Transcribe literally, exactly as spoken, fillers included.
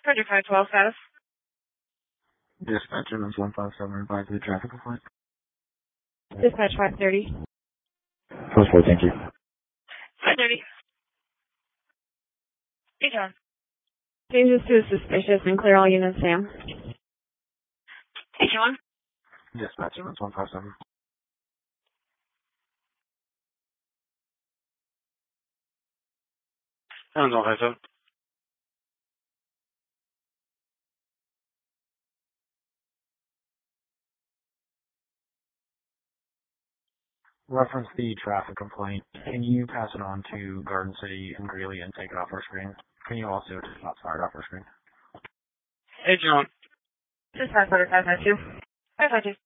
Project five twelve status. Dispatch Evans one five seven, advise the traffic complaint. Dispatch five thirty. First four, thank you. five thirty. Hey, John. Changes to suspicious and clear all units, Sam. Hey, John. Dispatch Evans one five seven. Evans one five seven. Reference the traffic complaint. Can you pass it on to Garden City and Greeley and take it off our screen? Can you also take shots fired off our screen? Hey, John. Dispatch five five two. five five two.